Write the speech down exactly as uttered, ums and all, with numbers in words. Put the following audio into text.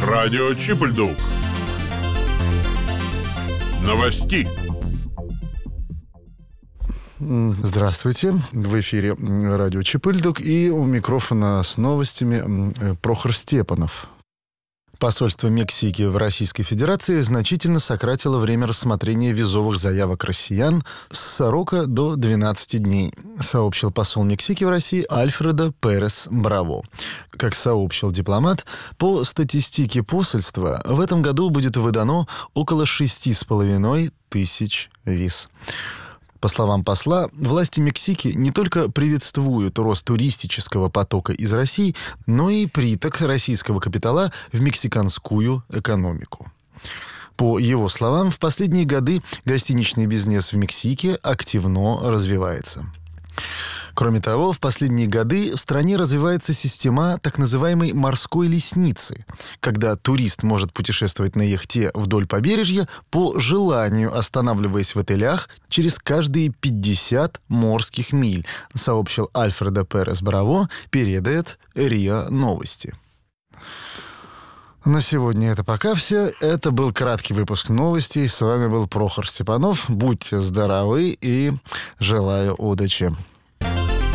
Радио Чипульдук. Новости. Здравствуйте. В эфире радио Чипульдук, и у микрофона с новостями Прохор Степанов. Посольство Мексики в Российской Федерации значительно сократило время рассмотрения визовых заявок россиян с сорока до двенадцати дней, сообщил посол Мексики в России Альфредо Перес Браво. Как сообщил дипломат, по статистике посольства в этом году будет выдано около шести с половиной тысяч виз. По словам посла, власти Мексики не только приветствуют рост туристического потока из России, но и приток российского капитала в мексиканскую экономику. По его словам, в последние годы гостиничный бизнес в Мексике активно развивается. Кроме того, в последние годы в стране развивается система так называемой морской лестницы, когда турист может путешествовать на яхте вдоль побережья по желанию, останавливаясь в отелях через каждые пятьдесят морских миль, сообщил Альфредо Перес Браво, передает РИА Новости. На сегодня это пока все. Это был краткий выпуск новостей. С вами был Прохор Степанов. Будьте здоровы и желаю удачи.